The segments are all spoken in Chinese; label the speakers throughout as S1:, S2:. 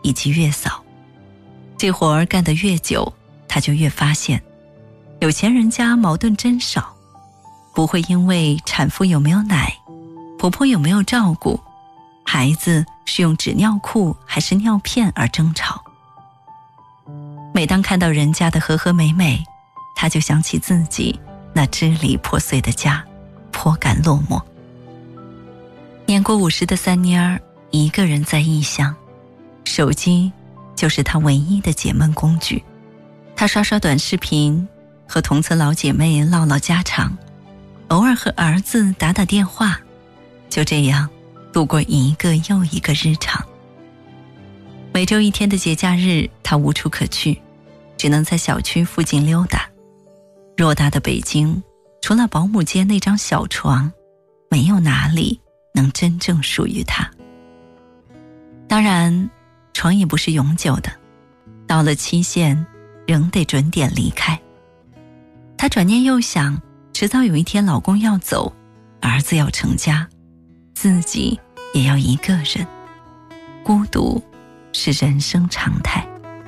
S1: 以及月嫂。这活儿干得越久，她就越发现有钱人家矛盾真少，不会因为产妇有没有奶，婆婆有没有照顾，孩子是用纸尿裤还是尿片而争吵。每当看到人家的和和美美，她就想起自己那支离破碎的家，颇感落寞。年过50的三妮儿一个人在异乡，手机就是她唯一的解闷工具。她刷刷短视频，和同村老姐妹唠唠家常，偶尔和儿子打打电话，就这样度过一个又一个日常。每周1天的节假日，她无处可去，只能在小区附近溜达。偌大的北京，除了保姆街那张小床，没有哪里能真正属于她。当然，床也不是永久的，到了期限，仍得准点离开。她转念又想，迟早有一天老公要走，儿子要成家，自己也要一个人。孤独是人生常态。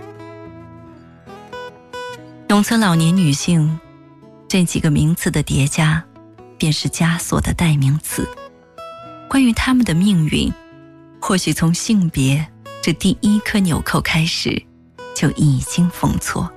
S1: 农村老年女性这几个名词的叠加，便是枷锁的代名词。关于她们的命运，或许从性别这第一颗纽扣开始，就已经封错。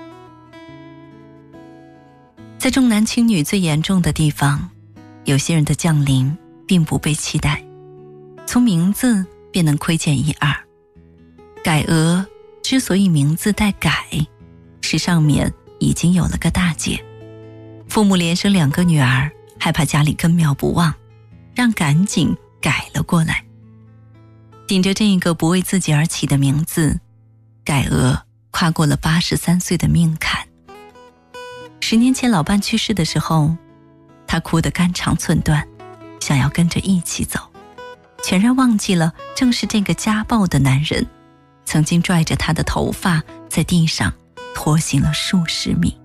S1: 在重男轻女最严重的地方，有些人的降临并不被期待，从名字便能窥见一二。改娥之所以名字带改，是上面已经有了个大姐，父母连生2个女儿，害怕家里根苗不旺，让赶紧改了过来。顶着这一个不为自己而起的名字，改娥跨过了83岁的命坎。10年前老伴去世的时候，她哭得肝肠寸断，想要跟着一起走，全然忘记了正是这个家暴的男人曾经拽着她的头发在地上拖行了数十米。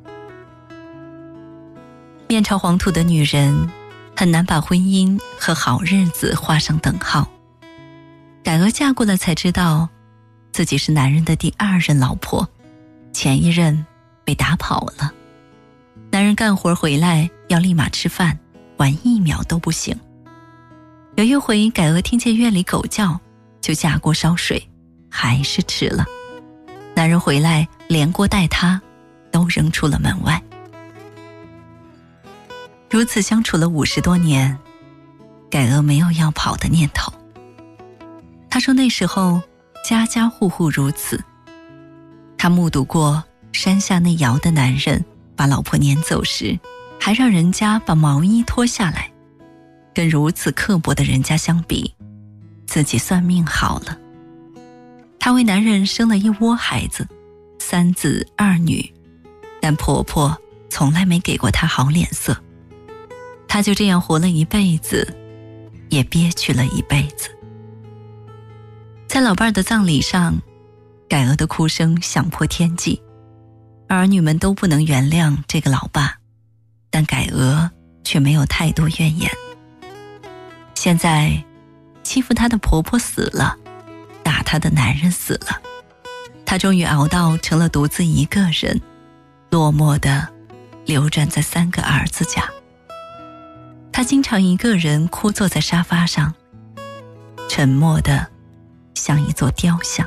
S1: 面朝黄土的女人很难把婚姻和好日子画上等号。改娥嫁过了才知道，自己是男人的第2任老婆，前一任被打跑了。男人干活回来要立马吃饭，晚1秒都不行。有一回改娥听见院里狗叫，就架锅烧水，还是迟了。男人回来连锅带她都扔出了门外。如此相处了50多年，改娥没有要跑的念头。她说那时候家家户户如此，她目睹过山下那窑的男人把老婆撵走时，还让人家把毛衣脱下来。跟如此刻薄的人家相比，自己算命好了。她为男人生了一窝孩子，3子2女，但婆婆从来没给过她好脸色。她就这样活了一辈子，也憋屈了一辈子。在老伴的葬礼上，改娥的哭声响破天际，儿女们都不能原谅这个老爸，但改娥却没有太多怨言。现在欺负她的婆婆死了，打她的男人死了，她终于熬到成了独自一个人，落寞地流转在3个儿子家。她经常一个人枯坐在沙发上，沉默地像一座雕像。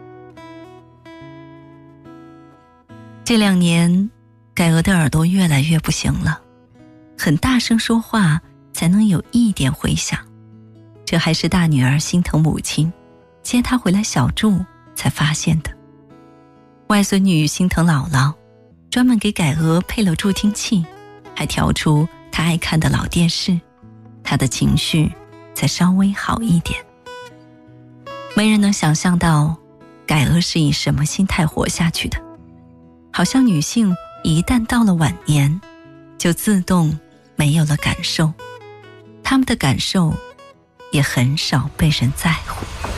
S1: 这2年，改娥的耳朵越来越不行了，很大声说话才能有一点回响。这还是大女儿心疼母亲，接她回来小住才发现的。外孙女心疼姥姥，专门给改娥配了助听器，还调出她爱看的老电视，她的情绪才稍微好一点。没人能想象到改娥是以什么心态活下去的，好像女性一旦到了晚年，就自动没有了感受，她们的感受也很少被人在乎。